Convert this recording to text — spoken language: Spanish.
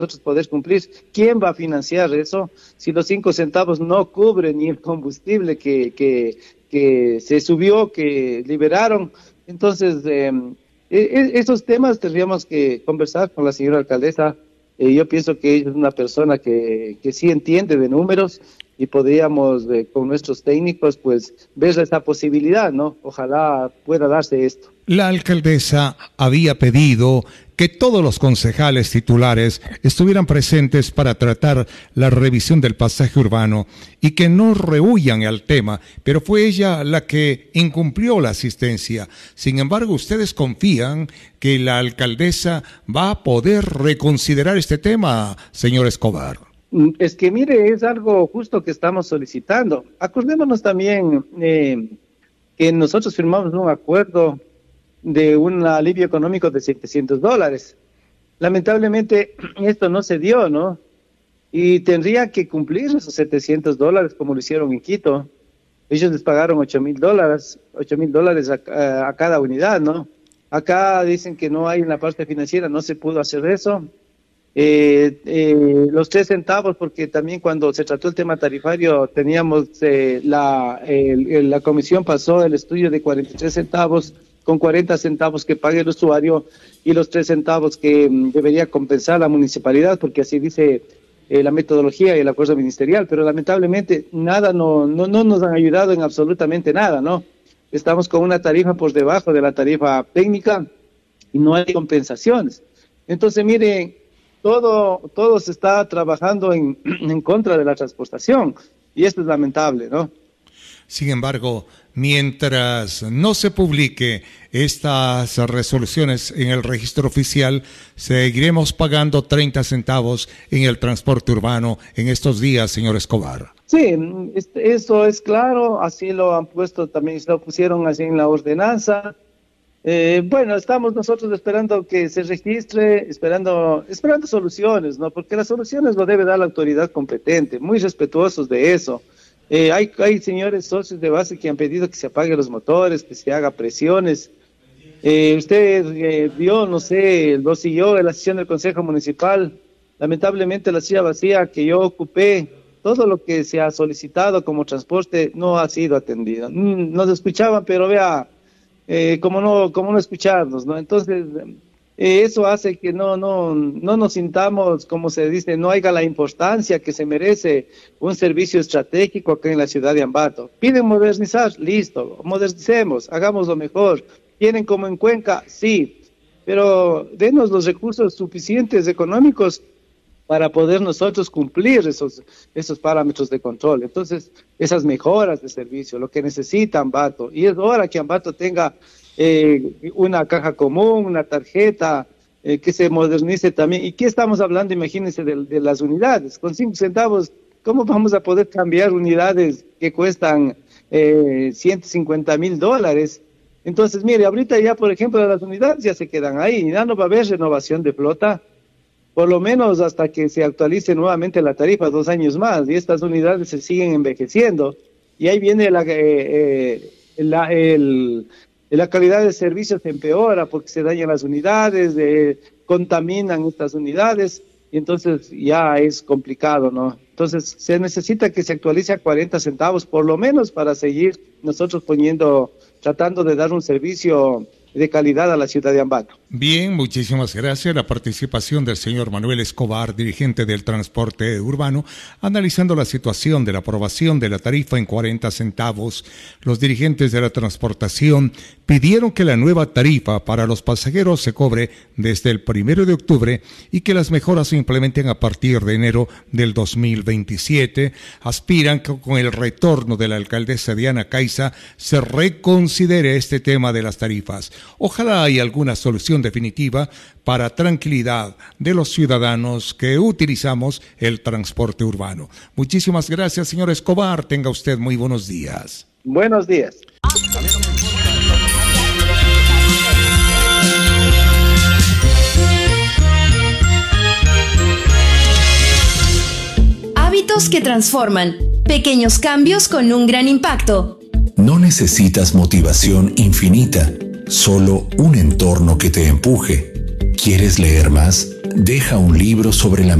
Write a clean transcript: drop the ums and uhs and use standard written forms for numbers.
nosotros poder cumplir. ¿Quién va a financiar eso si los 5 centavos no cubren ni el combustible que se subió, que liberaron? Entonces, esos temas tendríamos que conversar con la señora alcaldesa. Yo pienso que ella es una persona que sí entiende de números y podríamos, con nuestros técnicos, pues, ver esa posibilidad, ¿no? Ojalá pueda darse esto. La alcaldesa había pedido que todos los concejales titulares estuvieran presentes para tratar la revisión del pasaje urbano y que no rehuyan al tema, pero fue ella la que incumplió la asistencia. Sin embargo, ustedes confían que la alcaldesa va a poder reconsiderar este tema, señor Escobar. Es que mire, es algo justo que estamos solicitando. Acordémonos también que nosotros firmamos un acuerdo de un alivio económico de $700. Lamentablemente esto no se dio, ¿no? Y tendría que cumplir esos $700 como lo hicieron en Quito. Ellos les pagaron $8,000 a cada unidad, ¿no? Acá dicen que no hay en la parte financiera, no se pudo hacer eso. Los 3 centavos, porque también cuando se trató el tema tarifario teníamos la comisión pasó el estudio de 43 centavos con 40 centavos que pague el usuario y los 3 centavos que debería compensar la municipalidad, porque así dice la metodología y el acuerdo ministerial, pero lamentablemente nada, no nos han ayudado en absolutamente nada, ¿no? Estamos con una tarifa por debajo de la tarifa técnica y no hay compensaciones. Entonces, miren, todo se está trabajando en contra de la transportación y esto es lamentable, ¿no? Sin embargo, mientras no se publique estas resoluciones en el registro oficial, seguiremos pagando 30 centavos en el transporte urbano en estos días, señor Escobar. Sí, eso es claro, así lo han puesto también, lo pusieron así en la ordenanza. Bueno, estamos nosotros esperando que se registre, esperando soluciones, ¿no? Porque las soluciones lo debe dar la autoridad competente, muy respetuosos de eso. Hay señores socios de base que han pedido que se apaguen los motores, que se haga presiones. Usted vio, no sé, lo siguió en la sesión del Consejo Municipal. Lamentablemente la silla vacía que yo ocupé, todo lo que se ha solicitado como transporte no ha sido atendido. Nos escuchaban, pero vea, cómo no escucharnos, ¿no? Entonces, eso hace que no nos sintamos, como se dice, no haya la importancia que se merece un servicio estratégico acá en la ciudad de Ambato. Piden modernizar, listo, modernicemos, hagámoslo mejor. ¿Quieren como en Cuenca? Sí, pero denos los recursos suficientes económicos para poder nosotros cumplir esos parámetros de control. Entonces, esas mejoras de servicio, lo que necesita Ambato, y es hora que Ambato tenga una caja común, una tarjeta, que se modernice también. ¿Y qué estamos hablando? Imagínense de las unidades. Con 5 centavos, ¿cómo vamos a poder cambiar unidades que cuestan $150,000? Entonces, mire, ahorita ya, por ejemplo, las unidades ya se quedan ahí, ya no va a haber renovación de flota, por lo menos hasta que se actualice nuevamente la tarifa 2 años más, y estas unidades se siguen envejeciendo, y ahí viene la calidad de servicio se empeora porque se dañan las unidades, contaminan estas unidades, y entonces ya es complicado, ¿no? Entonces se necesita que se actualice a 40 centavos, por lo menos, para seguir nosotros tratando de dar un servicio de calidad a la ciudad de Ambato. Bien, muchísimas gracias. La participación del señor Manuel Escobar, dirigente del transporte urbano, analizando la situación de la aprobación de la tarifa en 40 centavos. Los dirigentes de la transportación pidieron que la nueva tarifa para los pasajeros se cobre desde el 1 de octubre y que las mejoras se implementen a partir de enero del 2027. Aspiran que con el retorno de la alcaldesa Diana Caiza se reconsidere este tema de las tarifas. Ojalá haya alguna solución definitiva para tranquilidad de los ciudadanos que utilizamos el transporte urbano. Muchísimas gracias, señor Escobar. Tenga usted muy buenos días. Buenos días. Hábitos que transforman. Pequeños cambios con un gran impacto. No necesitas motivación infinita, solo un entorno que te empuje. ¿Quieres leer más? deja un libro sobre la